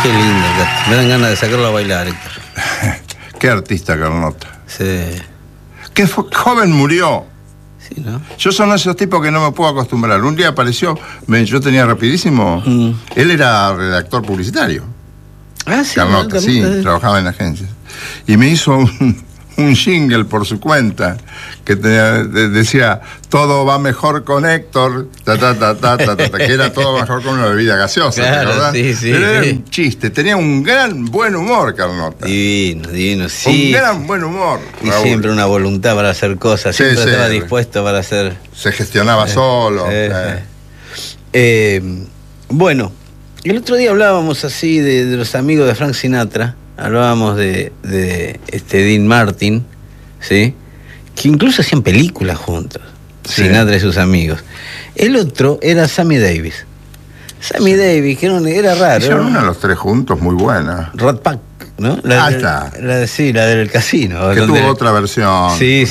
Qué lindo, me dan ganas de sacarlo a bailar, Héctor. Qué artista, Carlota. Sí. Qué joven murió. Sí, ¿no? Yo son esos tipos que no me puedo acostumbrar. Un día apareció, yo tenía rapidísimo. Él era redactor publicitario. Ah, sí. Carlota, sí, trabajaba en agencias. Y me hizo un jingle por su cuenta que decía: todo va mejor con Héctor, que era todo mejor con una bebida gaseosa, claro, ¿verdad? Sí, pero era un chiste, tenía un gran buen humor, Carlota. Divino, sí. Un gran buen humor. Y Raúl. siempre una voluntad para hacer cosas, siempre estaba dispuesto para hacer. Se gestionaba solo. Bueno, el otro día hablábamos así de los amigos de Frank Sinatra. Hablábamos de Dean Martin, ¿sí? Que incluso hacían películas juntos, sí. Sinatra y sus amigos. El otro era Sammy Davis. Sammy Davis, que era raro. Hicieron una de los tres juntos, muy buena. Rat Pack, ¿no? La del casino. Que tuvo otra versión. Sí.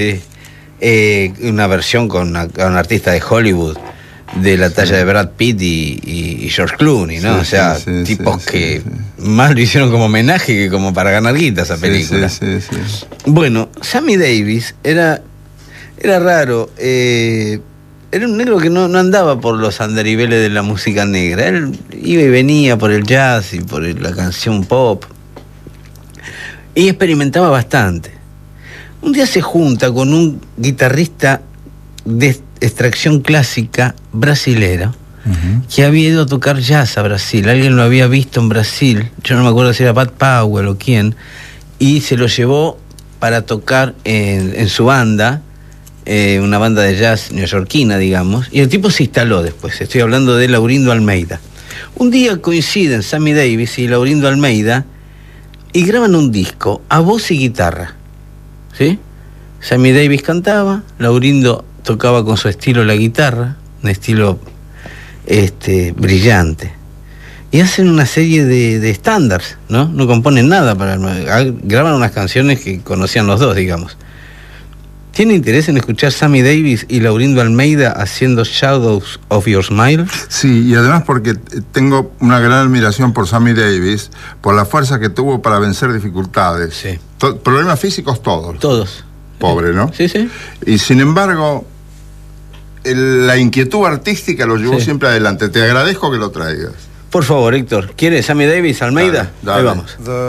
Una versión con un artista de Hollywood de la talla de Brad Pitt y George Clooney, ¿no? Tipos que más lo hicieron como homenaje que como para ganar guita esa película. Sí. Bueno, Sammy Davis era raro. Era un negro que no andaba por los andariveles de la música negra. Él iba y venía por el jazz y por la canción pop. Y experimentaba bastante. Un día se junta con un guitarrista de extracción clásica brasilera, que había ido a tocar jazz a Brasil. Alguien lo había visto en Brasil, yo no me acuerdo si era Pat Powell o quién, y se lo llevó para tocar en su banda, una banda de jazz neoyorquina, digamos, y el tipo se instaló después. Estoy hablando de Laurindo Almeida. Un día coinciden Sammy Davis y Laurindo Almeida y graban un disco a voz y guitarra, ¿sí? Sammy Davis cantaba, Laurindo tocaba con su estilo la guitarra, un estilo brillante. Y hacen una serie de estándares, ¿no? No componen nada, graban unas canciones que conocían los dos, digamos. ¿Tiene interés en escuchar Sammy Davis y Laurindo Almeida haciendo Shadows of Your Smile? Sí, y además porque tengo una gran admiración por Sammy Davis, por la fuerza que tuvo para vencer dificultades. Sí. Problemas físicos todos. Todos. Pobre, ¿no? Sí. Y sin embargo, la inquietud artística lo llevó siempre adelante. Te agradezco que lo traigas. Por favor, Héctor. ¿Quieres Sammy Davis, Almeida? Dale. Ahí vamos.